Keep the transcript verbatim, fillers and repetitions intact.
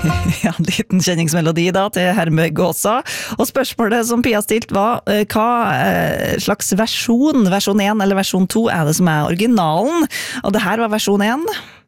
Ja, en liten kjenningsmelodi da til Hermøy Gåsa. Og spørsmålet som Pia stilt var, hva slags versjon, versjon én eller versjon to er det som er originalen? Og det her var versjon én.